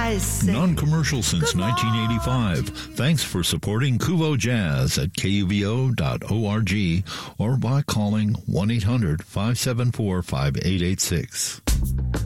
I say. Non-commercial since 1985. Thanks for supporting Kuvo Jazz at kuvo.org or by calling 1-800-574-5886.